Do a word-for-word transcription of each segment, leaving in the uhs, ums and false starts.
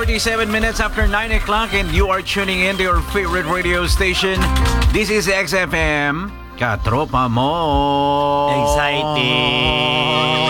forty-seven minutes after nine o'clock and you are tuning in to your favorite radio station. This is X F M. Katropa mo. Exciting.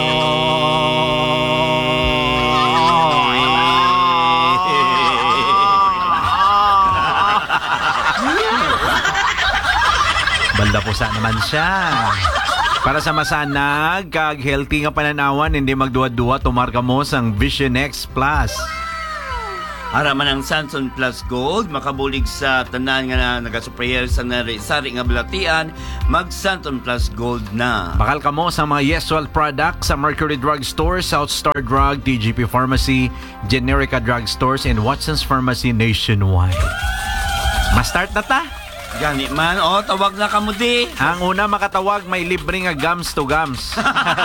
Banda pusa naman siya. Para sa masanag, kag healthy nga pananawan, hindi magduwa-duwa, tumarka mo sang Vision X Plus. Haraman ang Sanson Plus Gold, makabulig sa tanan nga na nagasuprayer sa nari-sari nga balatian, mag Sanson Plus Gold na. Bakal ka mo sa mga Yeswell products sa Mercury Drug Store, South Star Drug, T G P Pharmacy, Generica Drug Stores, and Watson's Pharmacy nationwide. Ma-start na ta? Gani man, o, oh, tawag na kamo di. Ang una makatawag, may libre nga gums to gums.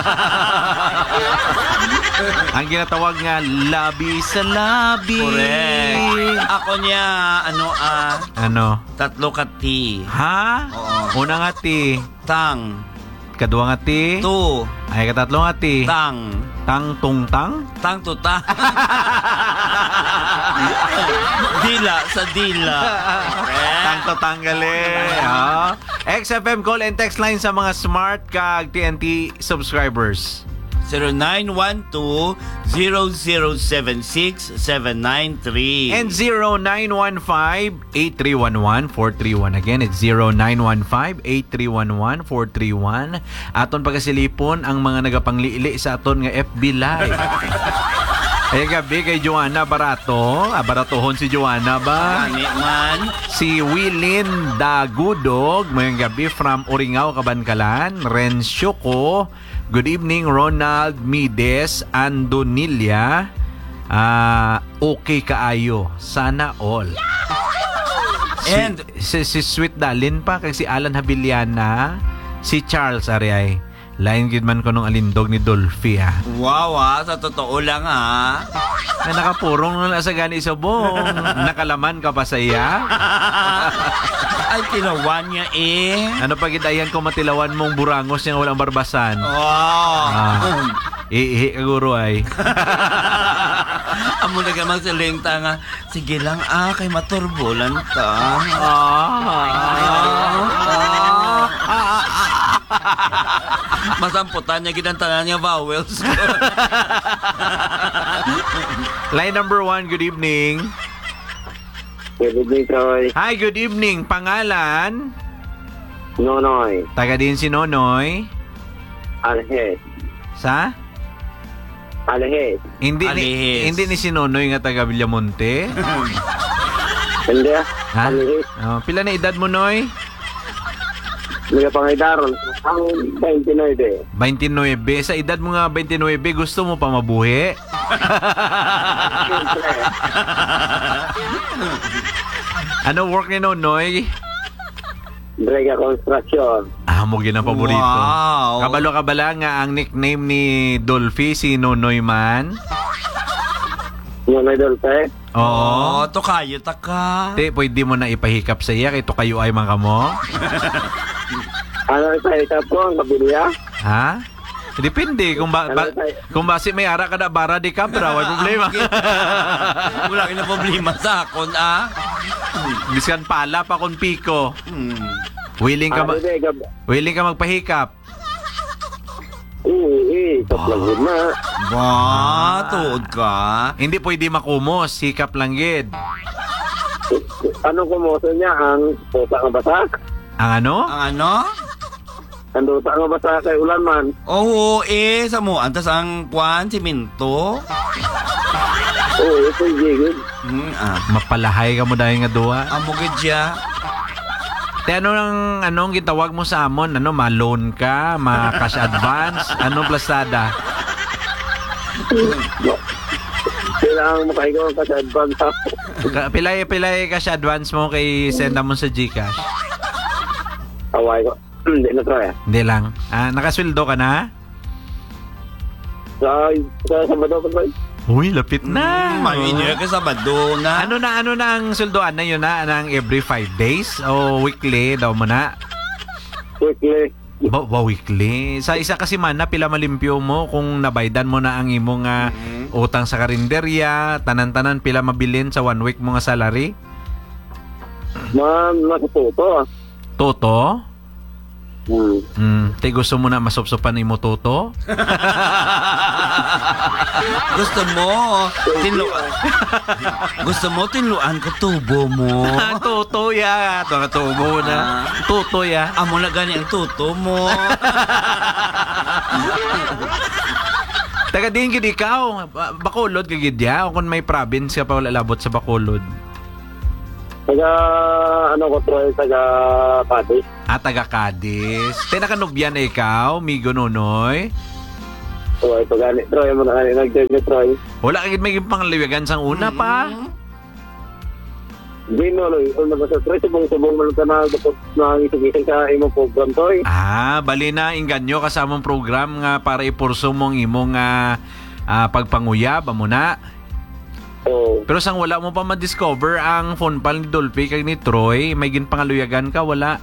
Ang ginatawag nga, labi sa labi. Correct. Ako niya, ano ah, Ano? tatlo ka ti. Ha? Oo. Una nga ti. Tang. Kadua nga ti. Tu. Ay, katatlo nga ti. Tang. Tang tung tang? Tang tuta. Dila sa dila. Tang to tanggali. Ha? X F M call and text line sa mga smart kag T N T subscribers. zero nine one two, zero zero seven six, seven nine three. And zero nine one five, eight three one one, four three one. Again, it's zero nine one five, eight three one one, four three one. Aton pagkasilipon ang mga nagapangliili sa aton nga F B Live. Ay gabi kay Joanna Barato. Ah, baratohon si Joanna ba? Ani man. Si Willin Dagudog. Mayang gabi from Uringao, Kabankalan. Ren Syoko. Good evening, Ronald Mides Andonilla. Ah, okay kaayo. Sana all. Si, And si, si Sweet Dalin pa kay si Alan Habiliana, si Charles Ariay. Lain gid man ko nung alindog ni Dolphy ah. wow ah, sa totoo lang ah. Na nakapurong na sa gani subong. Nakalaman ka pa sa iya. Ay, tinawan niya eh. Ano pag idayan ko matilawan mong burangos yung walang barbasan? Wow. Ah, iihi kaguro ay. Amo na gamang silingta nga. Sige lang ah, kay maturbulan ta. Masamputan niya ginantanan niya vowels. Line number one, good evening. Good evening, Troy. Hi, good evening. Pangalan? Nonoy. Taga din si Nonoy. Alhes. Sa? Alhes. Hindi ni, Alihis. hindi ni si Nonoy nga taga Villamonte. Hindi ah. Ha? Alhes. Oh, pila na edad mo, Noy? Mga pangidaron. Ang twenty-nine. twenty-nine. Sa edad mo nga twenty-nine, gusto mo pa mabuhi? Siyempre. Ano work ni Nonoy? Brega Construction. Ah, mo gina paborito. Wow. Kabalo ka bala nga ang nickname ni Dolphy si Nonoy man? Nonoy Dolpe. Oo. Oh, to kayo taka. Te, pwede mo na ipahikap sa iya kay to kayo ay mga mo? Ano sa ita po ang kabiliya? Ha? Depende kung ba, ba kung basi may ara ka na bara di kabra, wala problema. Wala ka na problema sa akon ah. Biskan pala pa kon piko. Hmm. Willing ka Ano ma- de gab. willing ka magpahikap. Eh, eh, kaplagod na. Ba, tuod ka. Hindi pwede makumos, hikap lang gid. Ano kumuso niya ang puta nga basa? Ang ano? Ang ano? Ang duta nga basa kay ulan man. Oo, eh, sa mo, antas ang kwan, siminto. Oo, ito yung gigid. Hmm, ah. Mapalahay ka mo dahil nga duwa. Amo gadya. Te, ano nang anong gitawag mo sa amon? Ano, ma-loan ka? Ma-cash advance? Anong plasada? Kailangan makahigaw ka sa advance. Ka- Pilay, pilay cash advance mo kay senda mo sa GCash. Away ko. Hindi na try. Hindi lang. Ah, nakasweldo ka na? Sa, sa Sabado ko ba? Uy, lapit na. Hmm, Maminyo ka sa Bado na. Ano na, ano na ang sweldoan na yun na? Nang every five days? O weekly daw mo na? Weekly. Ba, ba weekly. Sa isa kasi man na pila malimpyo mo kung nabaydan mo na ang imong nga Mhm. utang sa karinderya, tanan-tanan pila mabilin sa one week mo nga salary? Ma, matututo. Toto? Hmm. Hmm, te gusto mo na masupsupan imo toto? Gusto mo, tinlu Gusto mo tinluan ko tubo mo. Toto ya, to tubo na. Toto ya. Amo na gani ang tuto mo. Taga din gid ikaw, Ba- Bacolod ka gid ya o kung may province ka pa wala labot sa Bacolod. Taga, ano ko to, taga Patis. Ah, taga Cadiz. Te nakanubyan na ikaw, Migo Nunoy. So, ito gani, Troy, mo na gani, nag-join ni Troy. Wala ka gid may pangliwagan sang una pa. Hindi mo, no, kung nag-sa Troy, subong-subong mo ka na, dapat nangisig-isig sa imong program, Troy. Ah, bali na inganyo kasamang program nga para ipurso mong imong ah, ah, pagpanguyab amo na. So, Pero sang wala mo pa ma-discover ang phone pal ni Dolphy kag ni Troy, may ginpangaluyagan ka wala.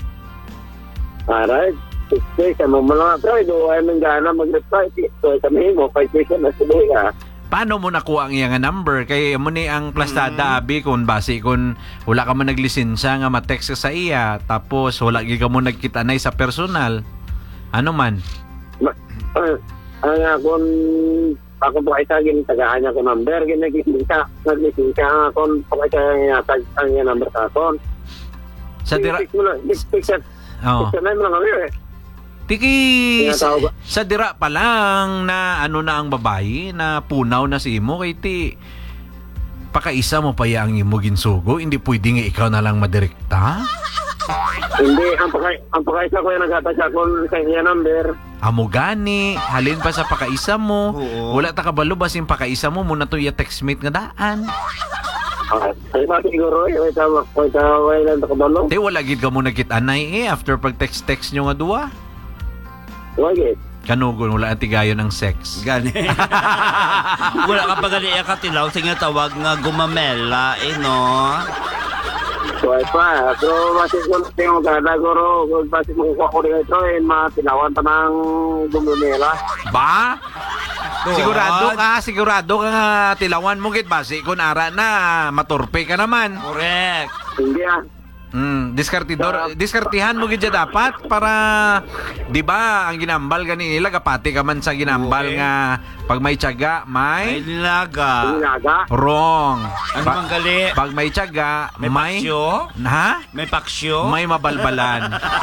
alright. Sige, sa mo mga Troy, do ay mong gana mag-reply. So, sabihin mo, five percent na sabihin ka. Paano mo nakuha ang iyang nga number? Kay mo ni ang plastada abi kung base kung wala ka man naglisensya nga ma-text ka sa iya tapos wala gyud ka mo nagkita na sa personal. Ano man? Ma, uh, ang akong, ako po ay saging tagaan niya ko number, ginaglisensya, naglisensya ang akong, po ay saging tag ang niya number sa akong. Sa dira Fix mo na, fix, fix, fix, oh. fix na mo lang kami eh. Tiki sa, Tinatawag- sa dira pa lang na ano na ang babae na punaw na si imo kay ti pakaisa mo pa ya ang imo ginsugo, hindi pwede nga ikaw na lang madirekta. Hindi, ang pakay, ang pakaisa ko yung nagkata kung sa niya number. Amo gani, halin pa sa pakaisa mo. Oo. Wala ta kabalo basin pakaisa mo muna to ya textmate nga daan. Ah, ay ba siguro, eh, wait tama, wait tama, wait lang takabalo. Te wala gid ka mo nagkit-anay eh after pag text-text nyo nga duwa. Wagit. Kanugon wala ang tigayon ng sex. Gani. Wala ka pa gali ka tilaw sa nga tawag nga gumamela eh no. So, ay pa, pero masig ko na yung gana, guro, kung masig makukuha ko rin ito, eh, matilawan pa ng gumumela. Ba? Tuwan. Sigurado ka, sigurado ka nga tilawan mo gid base kun ara na maturpe ka naman. Correct. Hindi ah. Mm, diskartidor, diskartihan mo gid siya dapat para 'di ba ang ginambal gani nila kapati ka man sa ginambal Okay. nga pag may tiyaga Ay may nilaga. Inaga. wrong. Ano Pa- bang gali? pag may tiyaga May may paksyo? ha? May paksyo? May mabalbalan.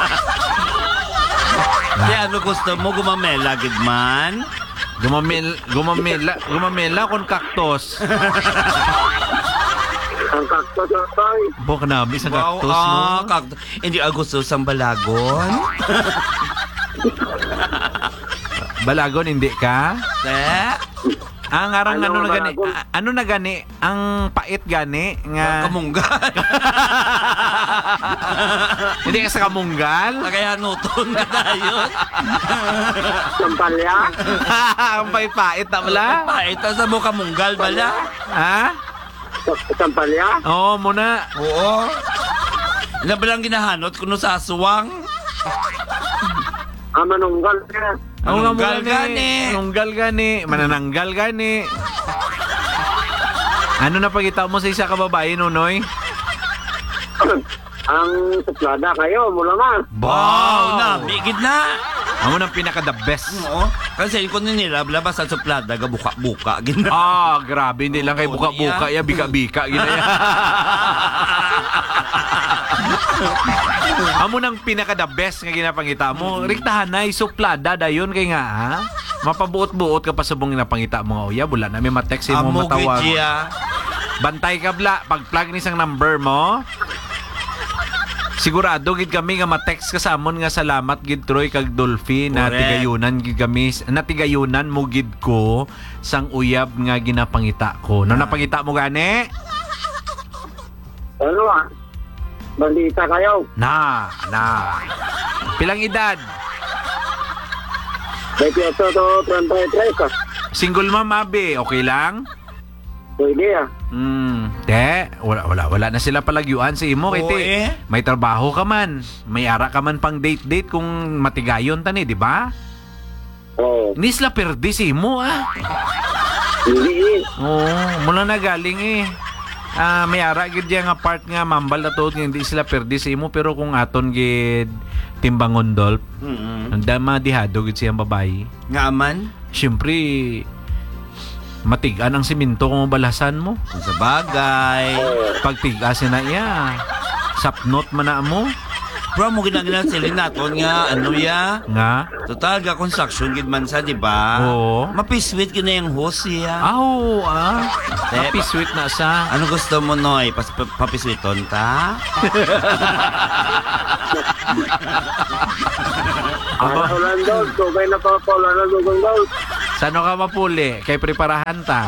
Di ano gusto mo gumamela gid man? Gumamil, gumamela, gumamela kon kaktos. Ang kaktos na tayo. Bok na sa Wow, kaktos ah, no. kaktus. Hindi gusto sa balagon? Balagon hindi ka? Te? Ang arang ano, Ano na gani? balagon? a- Ano na gani? Ang pait gani nga Kamunggan. hindi ka sa kamunggal. Kaya nuton ka tayo. Sampalya. Ang pait-pait na wala. Paita sa mo kamunggal bala. Ha? Sampalya. Oo, muna. Oo. Ilan ba lang ginahanot kuno sa aswang? Ah, manunggal ka. Oo nga, Manunggal muna gani. Manunggal gani. Manananggal gani. Ano na pagita mo sa isa ka babae, Nunoy? Ang suplada kayo, mula na. Wow, na, bigid na. Amo nang pinaka-the best. Oo. Kasi kung nila, labas sa suplada, buka-buka. Gina. Ah, grabe. Hindi lang kay Oo, buka-buka. Ya, bika-bika. Ginaya. Amo nang pinaka-the best nga ginapangita mo. Riktahan na, isuplada dayon kay nga, ha? Mapabuot-buot ka pa subong ginapangita mo nga, uya. Wala na may matext mo Amo matawag. gidya. Bantay ka bla. Pag-plug ni isang number mo, sigurado gid kami nga ma-text ka sa amon nga salamat gid Troy kag Dolphy na Correct. tigayunan gid kami na tigayunan mo gid ko sang uyab nga ginapangita ko. No napangita mo gani? Ano ah? Bandita kayo. Na, na. Pilang edad? twenty-eight to twenty-three ka. Single mom abi, okay lang? Pwede ah. Hmm. Te, wala, wala, wala na sila palagyuan sa imo. Kay Oo, te, eh. may trabaho ka man. May ara ka man pang date-date kung matigayon tani, di ba? Oo. Hindi sila perdi sa imo, ah. Hindi eh. Oo, mula na galing eh. Ah, may ara gid diya nga part nga mambal na tuod nga hindi sila perdi sa imo, pero kung aton gid timbangon dolp, Mm-mm. ang dama dihado gid siyang babae. Nga man, Siyempre, matigan ang simento kung balasan mo. kung sa bagay. Pag tigasin na iya, sapnot man na mo. Bro, mo ginagina sila naton nga, ano ya? Nga, Total, ga construction gid man sa, di ba? Oo. Mapisweet kina yung host siya. aw, ah, Te, happy sweet na sa. Ano gusto mo, Noy? Pas pa- papisweeton ta? Ara ulan daw, tugay na pa po, ulan na dugong daw. Sano ka mapuli? Kay preparahan ta.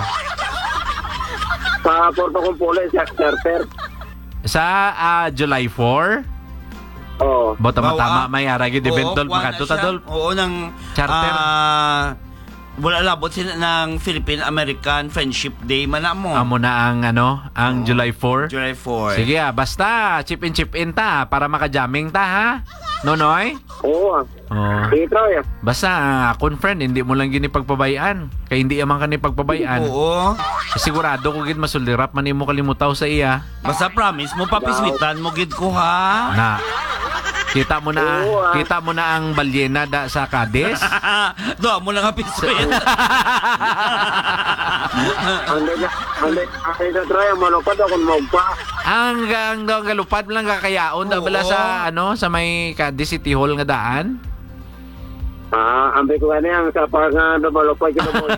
Sa Porto Compole, sa charter. Sa ah, July four, Oo. bota Bawa. matama may ara gid event Oo, dol kuha na makadto siya. ta dol. Oo, ng... Charter. ah, wala labot sila ng Philippine-American Friendship Day man na mo. Amo na ang ano, ang July four. July fourth. Sige ah, basta chip in chip in ta para maka-jamming ta ha. Nonoy? Oo ah. Oh. Sige, Troy. Basta ah, akon friend, hindi mo lang gini pagpabayaan. Kay hindi amang kani pagpabayaan. Oo. Sigurado ko gid masulirap man imo kalimutaw sa iya. Basta promise mo, papiswitan mo gid ko ha. Na kita mo na, Oo, ah. kita mo na ang balyena da sa Cadiz. Do mo lang kapiswit. Ande na, ande, ande na, Troy, ang malupad ako magpa. ang ang ang galupad lang kakayaon da bala Oo. sa ano sa may Cadiz City Hall nga daan. Ah, ambil ko gani ang sa pag na malupad kita mo.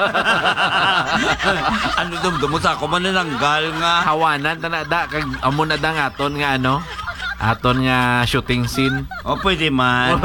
Ano dum dum sa ako manananggal nga. Hawanan ta na da kag amo na da nga aton nga ano. Aton nga shooting scene. O pwede man.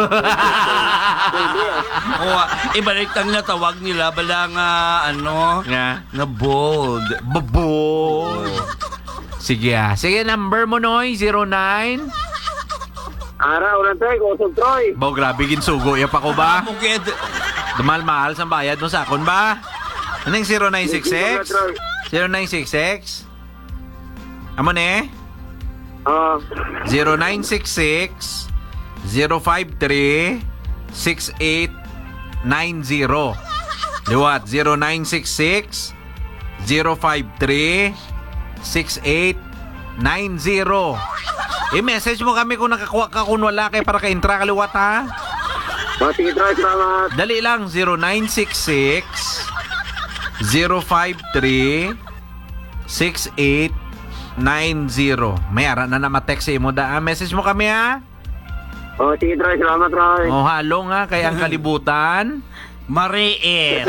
o ibalik tang natawag nila bala nga ano Nga nga bold. babo. Sige ah. Sige, number mo noy zero nine. Ara, ulan Troy, kusog Troy. Baw grabe ginsugo ya pa ko ba? Mukid. Dumal-mahal sa bayad mo sa akon ba? Anong zero nine six six? Troy. zero nine six six? Amo ne? Ah, zero nine six six zero five three six eight nine zero. Liwat zero nine six six zero five three six eight nine zero. I-message mo kami kung nakakuha ka kung wala kay para ka-intra kaliwat ha. ah, sige Troy, salamat. Dali lang zero nine six six zero five three six eight nine zero. May ara na na ma-text sa imo da. Ah, message mo kami ha. Oh, sige Troy, salamat Troy. O halo nga kay ang kalibutan. Mariin.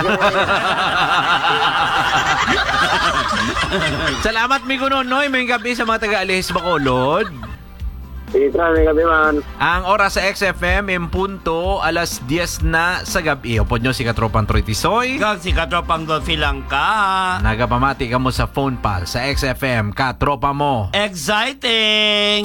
Salamat mi kuno noy may gabi sa mga taga-Alihis Bacolod. Sige Troy, may gabi man. Ang oras sa X F M in punto alas diyes na sa gabi. Upod nyo si Katropang Troy Tisoy. Kag si katropang Dolphy lang ka. Nagapamati ka mo sa phone pal sa X F M Katropa mo. Exciting!